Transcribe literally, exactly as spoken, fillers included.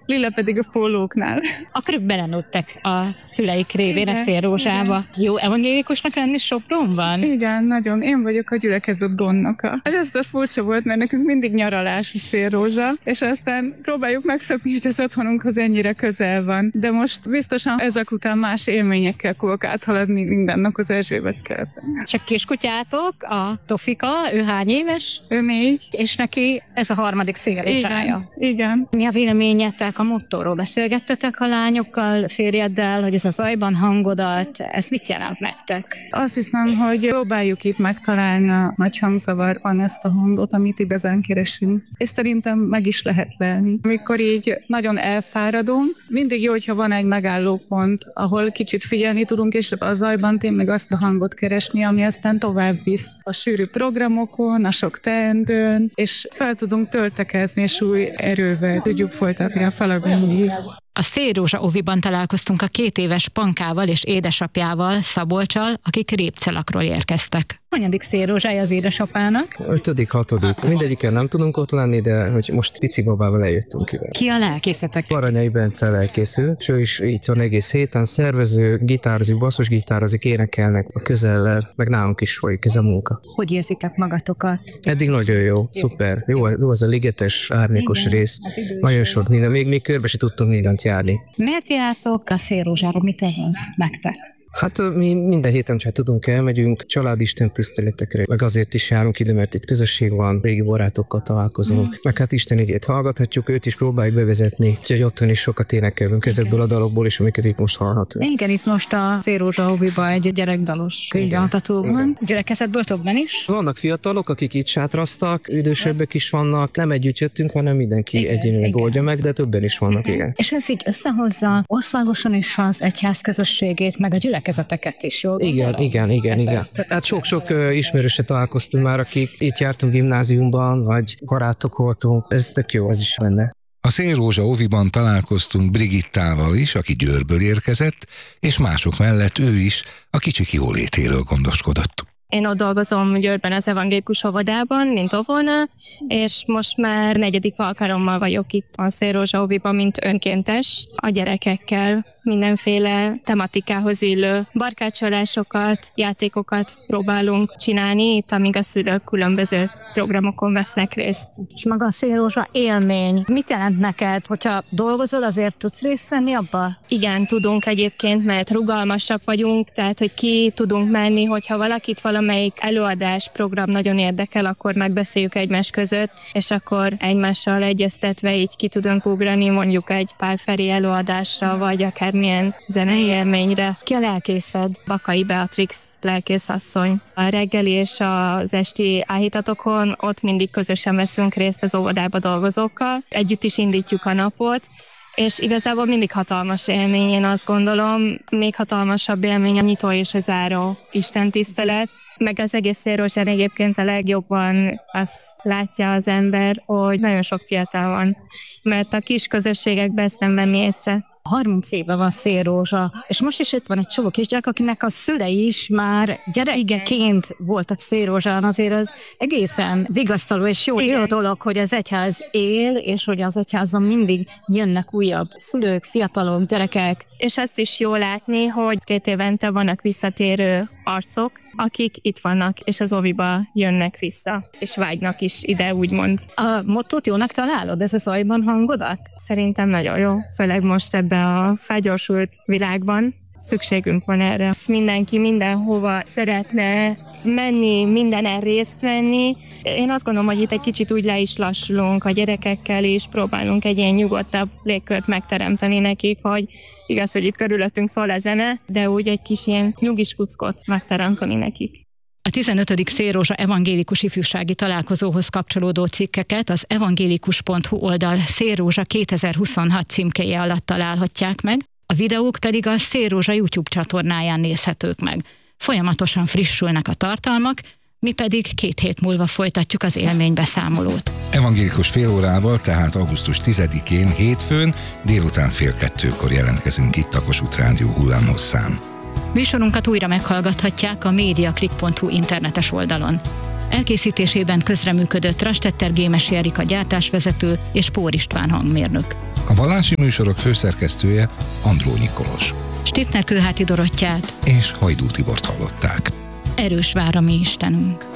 Lila pedig a pólóknál. Akkor ők belenőttek a szüleik révén a Szélrózsába. Jó evangélikusnak lenni Sopronban? Igen, nagyon. Én vagyok a gyülekezet gondnoka. Ez a furcsa volt, mert nekünk mindig nyaralás a Szélrózsa, és aztán próbáljuk megszokni, hogy az otthonunkhoz ennyire közel van. De most biztosan ezek után más élményekkel fogok áthaladni minden nap az Erzsébet kertben. Csak kiskutyátok, a Tofika, ő hány éves? Ő négy. És neki ez a harmadik Szélrózsája. Igen, igen. Mi a véleményetek a mottóról? Beszélgettetek a lányokkal, férjeddel, hogy ez a zajban hangodat, ez mit jelent nektek? Azt hiszem, hogy próbáljuk itt megtalálni a nagy hangzavarban ezt a hangot, amit igazán keresünk. És szerintem meg is lehet lelni. Amikor így nagyon elfáradunk, mindig jó, hogyha van egy megállópont, ahol kicsit figyelni tudunk, és a zajban tényleg azt a hangot keresni, ami aztán tovább visz a sűrű programokon, a sok teendőn, és fel tudunk töltekezni, és új erővel tudjuk folytatni a feladatunkat. A Szélrózsa óviban találkoztunk a két éves Pankával és édesapjával, Szabolccsal, akik Répcelakról érkeztek. Hanyadik Szélrózsája az édesapának? Ötödik, hatodik. Mindegyiken nem tudunk ott lenni, de hogy most pici babával eljöttünk ide. Ki a lelkészetek? Aranyai Bence lelkészül, és ő is így van egész héten, szervező, gitározik, basszusgitározik, énekelnek a közellel, meg nálunk is folyik ez a munka. Hogy érzitek magatokat? Eddig nagyon jó, szuper. Jó, jó az a ligetes, árnyékos igen, rész. Nagyon sok minden, még, még körbe se tudtunk mindent járni. Miért jártok a Szélrózsáról? Mit ehhez nektek? Hát mi minden héten csak tudunk, elmegyünk családisten tiszteletekre, meg azért is járunk ide, mert itt közösség van, régi barátokkal találkozunk, mm. meg hát Isten igét hallgathatjuk, őt is próbáljuk bevezetni, úgyhogy otthon is sokat énekelünk ezekből a dalokból is, amiket itt most hallhatunk. Igen, itt most a Szélrózsa óviban egy gyerekdalos könyvbemutató van. Gyülekezetből többen is? Vannak fiatalok, akik itt sátraztak, idősebbek is vannak, nem együtt jöttünk, hanem mindenki egyénileg oldja meg, de többen is vannak, igen. igen. És ez így összehozza országosan is az egyház közösségét, meg a gyülekezeteket is, jól Igen, gondolom? igen, igen, igen. Tehát sok-sok ismerőse találkoztunk már, akik itt jártunk gimnáziumban, vagy barátok voltunk, ez tök jó, az is benne. A Szélrózsa óviban találkoztunk Brigittával is, aki Győrből érkezett, és mások mellett ő is a kicsik jólétéről gondoskodott. Én ott dolgozom Győrben az evangélikus óvodában, mint óvónő, és most már negyedik alkalommal vagyok itt a Szélrózsa óviban, mint önkéntes a gyerekekkel. Mindenféle tematikához illő barkácsolásokat, játékokat próbálunk csinálni, itt amíg a szülők különböző programokon vesznek részt. És maga a Szélrózsa élmény, mit jelent neked, hogyha dolgozol, azért tudsz részt venni abba? Igen, tudunk egyébként, mert rugalmasak vagyunk, tehát hogy ki tudunk menni, hogyha valakit valamelyik előadás, program nagyon érdekel, akkor megbeszéljük egymás között, és akkor egymással egyeztetve így ki tudunk ugrani mondjuk egy Pál Feri előadásra, vagy akár milyen zenei élményre. Ki a lelkészed? Bakai Beatrix lelkészasszony. A reggeli és az esti áhítatokon ott mindig közösen veszünk részt az óvodába dolgozókkal. Együtt is indítjuk a napot, és igazából mindig hatalmas élmény, én azt gondolom, még hatalmasabb élmény a nyitó és a záró istentisztelet. Meg az egész Szélrózsán egyébként a legjobban azt látja az ember, hogy nagyon sok fiatal van, mert a kis közösségekben ezt nem venni észre. harminc éve van Szélrózsa, és most is itt van egy csomó kisgyerek, akinek a szülei is már gyerekként voltak Szélrózsán, azért az egészen vigasztaló és jó, jó dolog, hogy az egyház él, és hogy az egyházon mindig jönnek újabb szülők, fiatalok, gyerekek. És azt is jó látni, hogy két évente vannak visszatérő arcok, akik itt vannak, és az óviba jönnek vissza, és vágynak is ide, úgymond. A mottót jónak találod, ez a zajban hangodat? Szerintem nagyon jó, főleg most ebben a felgyorsult világban. Szükségünk van erre. Mindenki mindenhova szeretne menni, mindenen részt venni. Én azt gondolom, hogy itt egy kicsit úgy le is lassulunk a gyerekekkel, és próbálunk egy ilyen nyugodtabb légkört megteremteni nekik, hogy igaz, hogy itt körülöttünk szól a zene, de úgy egy kis ilyen nyugis kuckot megteremteni nekik. A tizenötödik Szélrózsa evangélikus ifjúsági találkozóhoz kapcsolódó cikkeket az evangélikus pont hu oldal Szélrózsa kétezer-huszonhat címkéje alatt találhatják meg, a videók pedig a Szélrózsa YouTube csatornáján nézhetők meg. Folyamatosan frissülnek a tartalmak, mi pedig két hét múlva folytatjuk az élménybeszámolót. Evangélikus fél órával, tehát augusztus tizedikén hétfőn délután fél kettőkor jelentkezünk itt a Kossuth Rádió hullámhosszán. Műsorunkat újra meghallgathatják a mediaclick pont hu internetes oldalon. Elkészítésében közreműködött Rastetter Gémesi Erika gyártásvezető és Pór István hangmérnök. A vallási műsorok főszerkesztője Andrónyi Kolos. Stipner Kőháti Dorottyát És Hajdú Tibort hallották. erős vár a mi Istenünk.